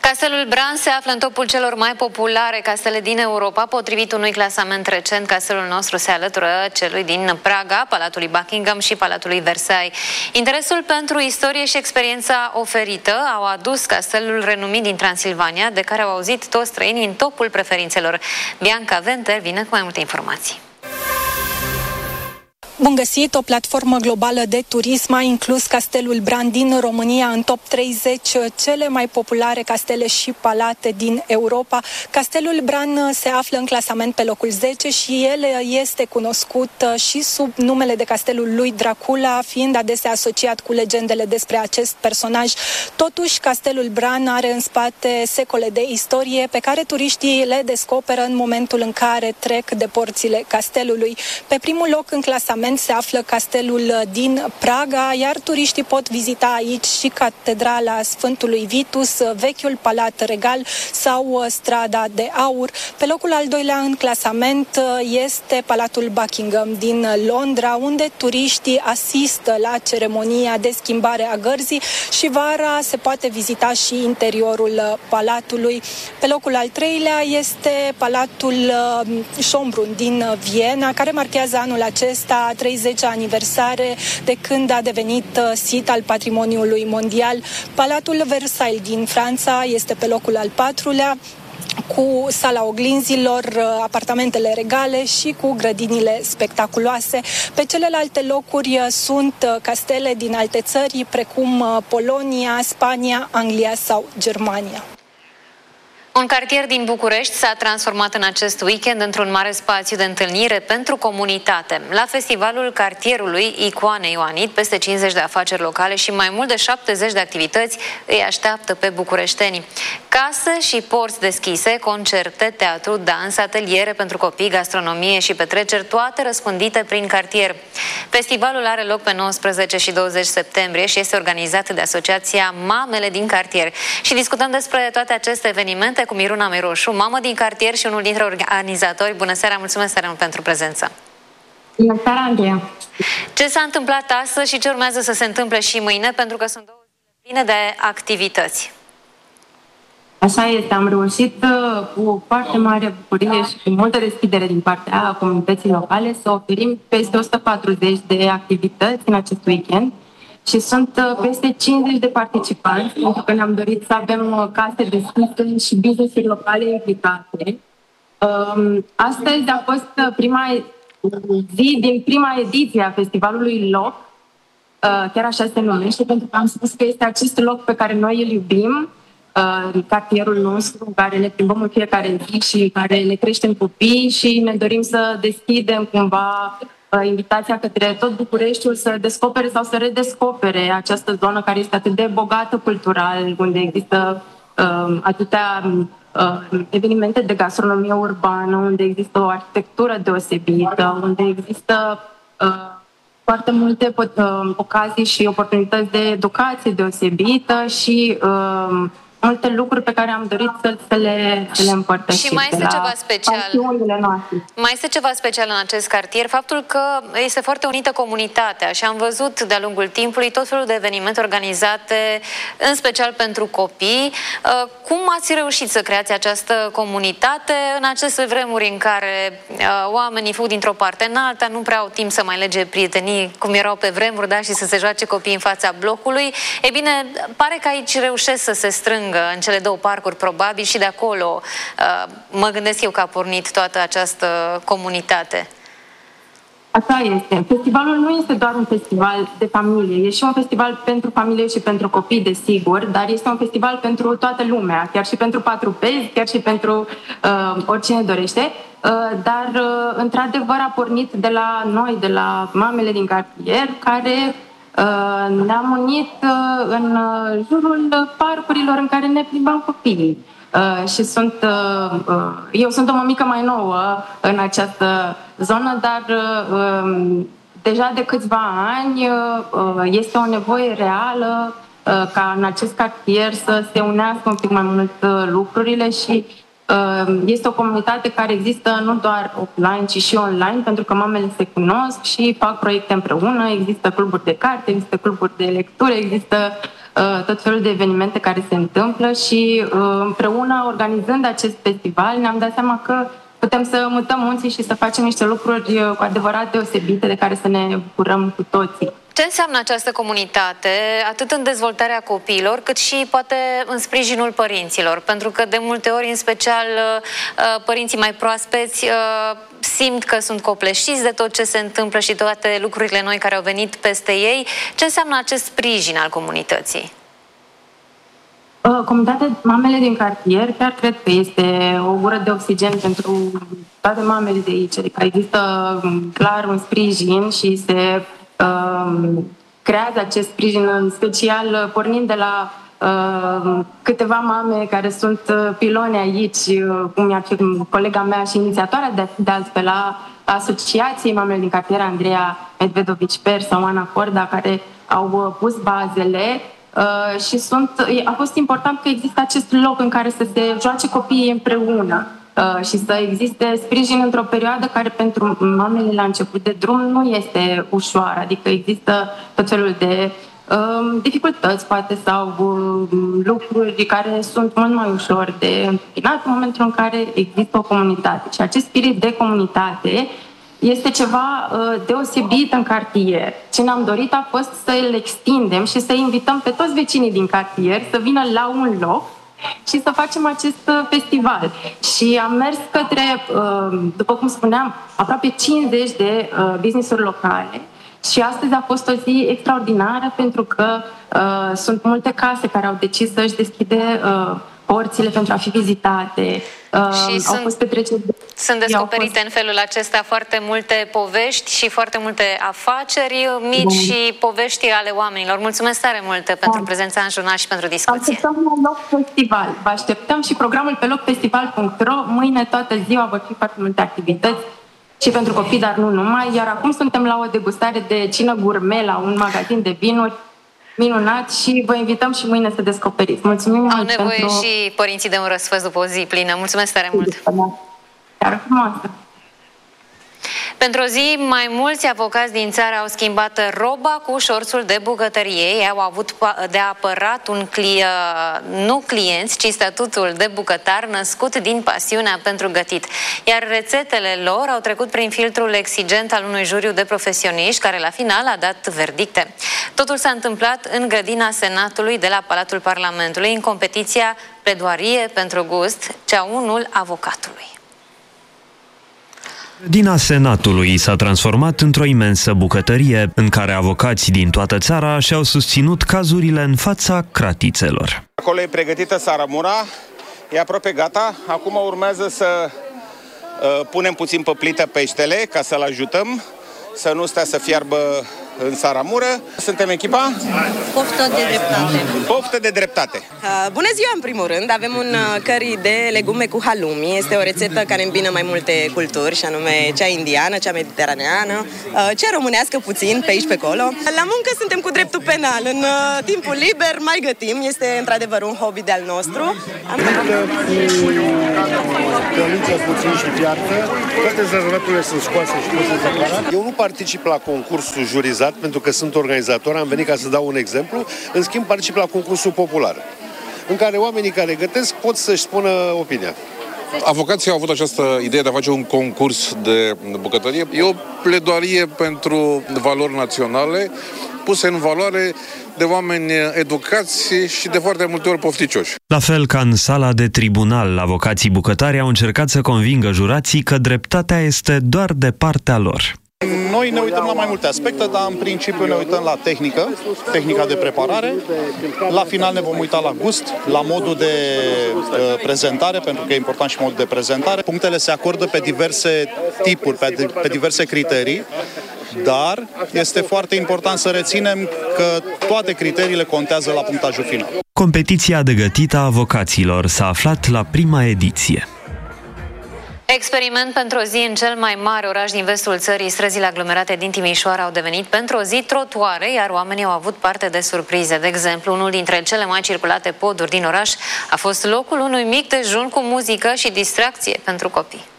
Castelul Bran se află în topul celor mai populare castele din Europa. Potrivit unui clasament recent, castelul nostru se alătură celui din Praga, Palatului Buckingham și Palatului Versailles. Interesul pentru istorie și experiența oferită au adus castelul renumit din Transilvania, de care au auzit toți străinii, în topul preferințelor. Bianca Venter vine cu mai multe informații. Bun găsit! O platformă globală de turism a inclus Castelul Bran din România în top 30 cele mai populare castele și palate din Europa. Castelul Bran se află în clasament pe locul 10 și el este cunoscut și sub numele de Castelul lui Dracula, fiind adesea asociat cu legendele despre acest personaj. Totuși, Castelul Bran are în spate secole de istorie pe care turiștii le descoperă în momentul în care trec de porțile castelului. Pe primul loc în clasament se află castelul din Praga, iar turiștii pot vizita aici și catedrala Sfântului Vitus, vechiul palat regal sau strada de aur. Pe locul al doilea în clasament este Palatul Buckingham din Londra, unde turiștii asistă la ceremonia de schimbare a gărzii și vara se poate vizita și interiorul palatului. Pe locul al treilea este Palatul Schönbrunn din Viena, care marchează anul acesta 30 aniversare de când a devenit sit al patrimoniului mondial. Palatul Versailles din Franța este pe locul al patrulea, cu sala oglinzilor, apartamentele regale și cu grădinile spectaculoase. Pe celelalte locuri sunt castele din alte țări, precum Polonia, Spania, Anglia sau Germania. Un cartier din București s-a transformat în acest weekend într-un mare spațiu de întâlnire pentru comunitate. La festivalul cartierului Icoane Ioanit, peste 50 de afaceri locale și mai mult de 70 de activități îi așteaptă pe bucureșteni. Case și porți deschise, concerte, teatru, dans, ateliere pentru copii, gastronomie și petreceri, toate răspândite prin cartier. Festivalul are loc pe 19 și 20 septembrie și este organizat de Asociația Mamele din Cartier. Și discutăm despre toate aceste evenimente cu Miruna Miroșu, mamă din cartier și unul dintre organizatori. Bună seara, mulțumesc tare mult pentru prezență. Bună seara, Andreea. Ce s-a întâmplat astăzi și ce urmează să se întâmple și mâine, pentru că sunt 2 zile pline de activități? Așa este, am reușit cu foarte mare bucurie și cu multă deschidere din partea comunității locale să oferim peste 140 de activități în acest weekend. Și sunt peste 50 de participanți, pentru că ne-am dorit să avem case deschise și business-uri locale implicate. Astăzi a fost prima zi din prima ediție a festivalului LOC, chiar așa se numește, pentru că am spus că este acest loc pe care noi îl iubim, cartierul nostru, în care ne plimbăm în fiecare zi și în care ne creștem copii și ne dorim să deschidem cumva invitația către tot Bucureștiul să descopere sau să redescopere această zonă care este atât de bogată cultural, unde există atâtea evenimente de gastronomie urbană, unde există o arhitectură deosebită, unde există foarte multe ocazii și oportunități de educație deosebită și multe lucruri pe care am dorit să le împărtășim. Și mai este ceva special. Mai este ceva special în acest cartier, faptul că este foarte unită comunitatea și am văzut de-a lungul timpului tot felul de evenimente organizate, în special pentru copii. Cum ați reușit să creați această comunitate în aceste vremuri în care oamenii fug dintr-o parte în alta, nu prea au timp să mai lege prietenii cum erau pe vremuri, da, și să se joace copiii în fața blocului? E bine, pare că aici reușesc să se strângă în cele două parcuri, probabil, și de acolo mă gândesc eu că a pornit toată această comunitate. Așa este. Festivalul nu este doar un festival de familie, e și un festival pentru familie și pentru copii, desigur, dar este un festival pentru toată lumea, chiar și pentru patrupezi, chiar și pentru oricine dorește, dar într-adevăr a pornit de la noi, de la mamele din cartier, care ne-am unit în jurul parcurilor în care ne plimbăm copiii. Și eu sunt o mămică mai nouă în această zonă, dar deja de câțiva ani este o nevoie reală ca în acest cartier să se unească un pic mai mult lucrurile și este o comunitate care există nu doar offline, ci și online, pentru că mamele se cunosc și fac proiecte împreună, există cluburi de carte, există cluburi de lectură, există tot felul de evenimente care se întâmplă și împreună, organizând acest festival, ne-am dat seama că putem să mutăm munții și să facem niște lucruri cu adevărat deosebite de care să ne bucurăm cu toții. Ce înseamnă această comunitate, atât în dezvoltarea copiilor, cât și poate în sprijinul părinților? Pentru că de multe ori, în special părinții mai proaspeți, simt că sunt copleșiți de tot ce se întâmplă și toate lucrurile noi care au venit peste ei. Ce înseamnă acest sprijin al comunității? Comunitatea Mamele din Cartier chiar cred că este o gură de oxigen pentru toate mamele de aici. Adică există clar un sprijin și se creează acest sprijin, în special pornind de la câteva mame care sunt piloni aici, cum e colega mea și inițiatoarea de altfel la Asociației Mamele din Cartier, Andreea Medvedovici-Per sau Ana Corda, care au pus bazele. Și a fost important că există acest loc în care să se joace copiii împreună și să existe sprijin într-o perioadă care pentru mamele la început de drum nu este ușoară, adică există tot felul de dificultăți poate sau lucruri care sunt mult mai ușor de întâmpinat în momentul în care există o comunitate. Și acest spirit de comunitate este ceva deosebit în cartier. Ce ne-am dorit a fost să îl extindem și să invităm pe toți vecinii din cartier să vină la un loc și să facem acest festival. Și am mers către, după cum spuneam, aproape 50 de business-uri locale. Și astăzi a fost o zi extraordinară pentru că sunt multe case care au decis să-și deschide porțile pentru a fi vizitate. Și sunt descoperite în felul acesta foarte multe povești și foarte multe afaceri mici și povești ale oamenilor. Mulțumesc tare mult pentru prezența în jurnal și pentru discuție. Așteptăm la Loc Festival. Vă așteptăm și programul pe locfestival.ro. Mâine toată ziua vor fi foarte multe activități și pentru copii, dar nu numai. Iar acum suntem la o degustare de cină gourmet la un magazin de vinuri minunat și vă invităm și mâine să descoperiți. Mulțumim mult. Au nevoie și părinții de un răsfăț după o zi plină. Mulțumesc tare mult! Chiar frumoasă! Pentru o zi, mai mulți avocați din țară au schimbat roba cu șorțul de bucătărie. Ei au avut de apărat nu clienți, ci statutul de bucătar născut din pasiunea pentru gătit. Iar rețetele lor au trecut prin filtrul exigent al unui juriu de profesioniști, care la final a dat verdicte. Totul s-a întâmplat în grădina Senatului de la Palatul Parlamentului, în competiția Pledoarie pentru gust, cea unul avocatului. Grădina Senatului s-a transformat într-o imensă bucătărie în care avocați din toată țara și-au susținut cazurile în fața cratițelor. Acolo e pregătită saramura, e aproape gata. Acum urmează să punem puțin pe plită peștele ca să-l ajutăm să nu stea să fiarbă în saramură. Suntem echipa? Poftă de dreptate. Poftă de dreptate. Bună ziua, în primul rând. Avem un curry de legume cu halloumi. Este o rețetă care îmbină mai multe culturi, și anume cea indiană, cea mediteraneană, cea românească puțin, pe aici, pe acolo. La muncă suntem cu dreptul penal. În timpul liber mai gătim. Este într-adevăr un hobby de-al nostru. Puțin și fiartă, toate zărălăturile sunt scoase și puse separat. Eu nu particip la concursul jurizat pentru că sunt organizator, am venit ca să dau un exemplu, în schimb particip la concursul popular, în care oamenii care gătesc pot să-și spună opinia. Avocații au avut această idee de a face un concurs de bucătărie. E o pledoarie pentru valori naționale puse în valoare de oameni educați și de foarte multe ori pofticioși. La fel ca în sala de tribunal, avocații bucătari au încercat să convingă jurații că dreptatea este doar de partea lor. Noi ne uităm la mai multe aspecte, dar în principiu ne uităm la tehnica de preparare. La final ne vom uita la gust, la modul de prezentare, pentru că e important și modul de prezentare. Punctele se acordă pe diverse tipuri, pe diverse criterii, dar este foarte important să reținem că toate criteriile contează la punctajul final. Competiția de gătit a avocaților s-a aflat la prima ediție. Experiment pentru o zi în cel mai mare oraș din vestul țării. Străzile aglomerate din Timișoara au devenit pentru o zi trotuare, iar oamenii au avut parte de surprize. De exemplu, unul dintre cele mai circulate poduri din oraș a fost locul unui mic dejun cu muzică și distracție pentru copii.